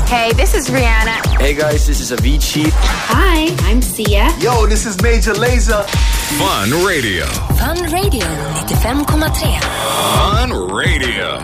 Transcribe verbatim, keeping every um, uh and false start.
Hey, this is Rihanna. Hey guys, this is Avicii. Hi, I'm Sia. Yo, this is Major Lazer. Fun Radio. Fun Radio ninety-fem komma tre. Fun Radio.